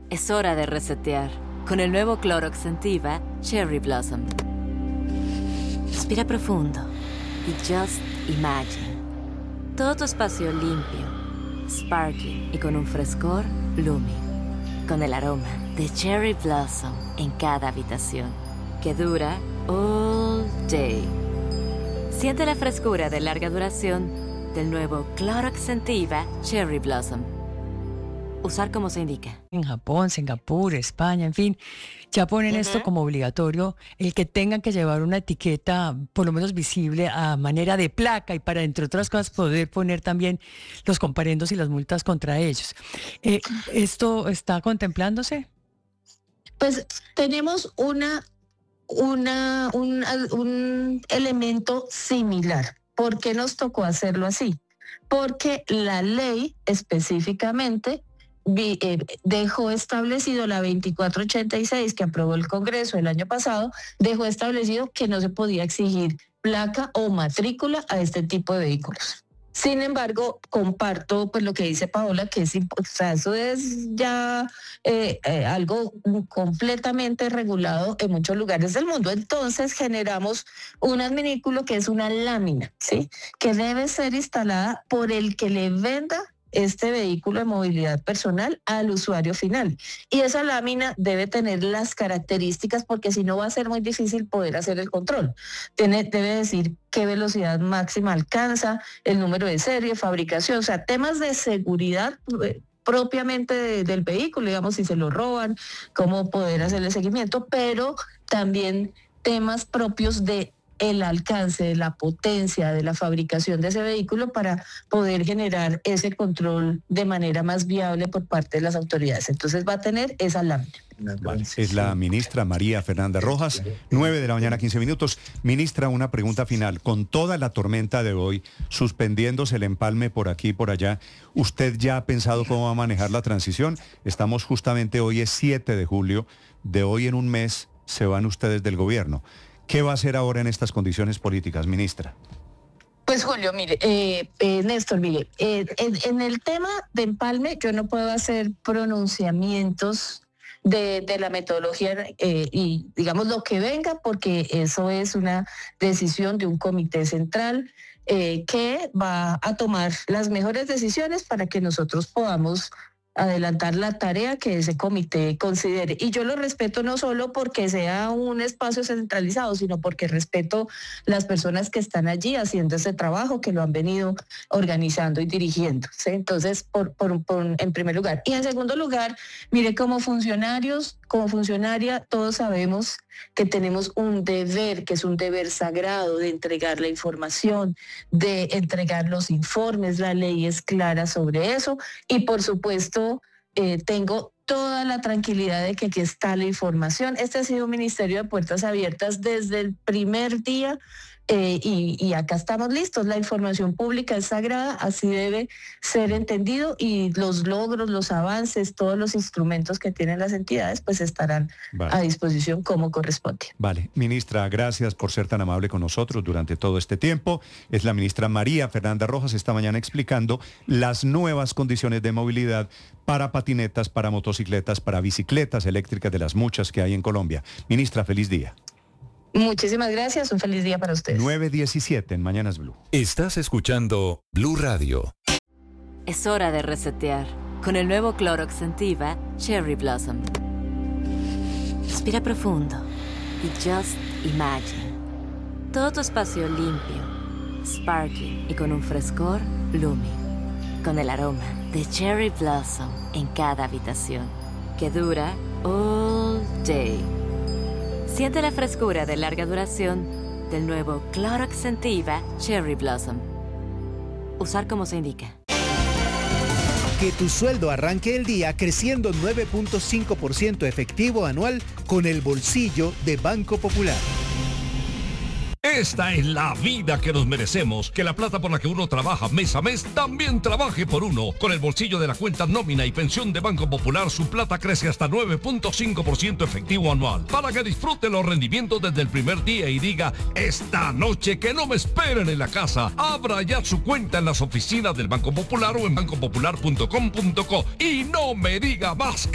Es hora de resetear con el nuevo Clorox Scentiva Cherry Blossom. Respira profundo y just imagine. Todo tu espacio limpio, sparkling y con un frescor Lumi. Con el aroma de Cherry Blossom en cada habitación, que dura all day. Siente la frescura de larga duración del nuevo Clorox Scentiva Cherry Blossom. Usar como se indica. En Japón, Singapur, España, en fin, ya ponen esto como obligatorio, el que tengan que llevar una etiqueta por lo menos visible a manera de placa y para, entre otras cosas, poder poner también los comparendos y las multas contra ellos. ¿Esto está contemplándose? Pues tenemos un elemento similar. ¿Por qué nos tocó hacerlo así? Porque la ley específicamente dejó establecido, la 2486 que aprobó el Congreso el año pasado, dejó establecido que no se podía exigir placa o matrícula a este tipo de vehículos. Sin embargo, comparto pues lo que dice Paola, que eso es ya algo completamente regulado en muchos lugares del mundo. Entonces generamos un adminículo que es una lámina, ¿sí? Que debe ser instalada por el que le venda este vehículo de movilidad personal al usuario final. Y esa lámina debe tener las características, porque si no va a ser muy difícil poder hacer el control. Debe decir qué velocidad máxima alcanza, el número de serie, fabricación, o sea, temas de seguridad propiamente del vehículo, digamos, si se lo roban, cómo poder hacerle seguimiento, pero también temas propios de el alcance, de la potencia, de la fabricación de ese vehículo para poder generar ese control de manera más viable por parte de las autoridades. Entonces va a tener esa lámina. Vale. Es la ministra María Fernanda Rojas, 9 de la mañana, 15 minutos. Ministra, una pregunta final. Con toda la tormenta de hoy, suspendiéndose el empalme por aquí y por allá, ¿usted ya ha pensado cómo va a manejar la transición? Estamos justamente, hoy es 7 de julio, de hoy en un mes se van ustedes del gobierno. ¿Qué va a hacer ahora en estas condiciones políticas, ministra? Pues Julio, mire, Néstor, mire, en el tema de empalme yo no puedo hacer pronunciamientos de la metodología y digamos lo que venga, porque eso es una decisión de un comité central que va a tomar las mejores decisiones para que nosotros podamos adelantar la tarea que ese comité considere. Y yo lo respeto no solo porque sea un espacio centralizado, sino porque respeto las personas que están allí haciendo ese trabajo, que lo han venido organizando y dirigiendo, ¿sí? Entonces, en primer lugar. Y en segundo lugar, mire, como funcionarios, como funcionaria, todos sabemos que tenemos un deber, que es un deber sagrado de entregar la información, de entregar los informes. La ley es clara sobre eso y, por supuesto, tengo toda la tranquilidad de que aquí está la información. Este ha sido un ministerio de puertas abiertas desde el primer día y acá estamos listos. La información pública es sagrada, así debe ser entendido, y los logros, los avances, todos los instrumentos que tienen las entidades pues estarán a disposición como corresponde. Vale, ministra, gracias por ser tan amable con nosotros durante todo este tiempo. Es la ministra María Fernanda Rojas esta mañana explicando las nuevas condiciones de movilidad para patinetas, para motocicletas, para bicicletas eléctricas, de las muchas que hay en Colombia. Ministra, feliz día. Muchísimas gracias, un feliz día para ustedes. 9:17 en Mañanas Blue. Estás escuchando Blue Radio. Es hora de resetear con el nuevo Clorox Scentiva Cherry Blossom. Respira profundo y just imagine. Todo tu espacio limpio, sparkling y con un frescor Lumi. Con el aroma de Cherry Blossom en cada habitación, que dura all day. Siente la frescura de larga duración del nuevo Clorox Scentiva Cherry Blossom. Usar como se indica. Que tu sueldo arranque el día creciendo 9.5% efectivo anual con el bolsillo de Banco Popular. Esta es la vida que nos merecemos. Que la plata por la que uno trabaja mes a mes también trabaje por uno. Con el bolsillo de la cuenta nómina y pensión de Banco Popular, su plata crece hasta 9.5% efectivo anual. Para que disfrute los rendimientos desde el primer día y diga: esta noche que no me esperen en la casa. Abra ya su cuenta en las oficinas del Banco Popular o en bancopopular.com.co y no me diga más.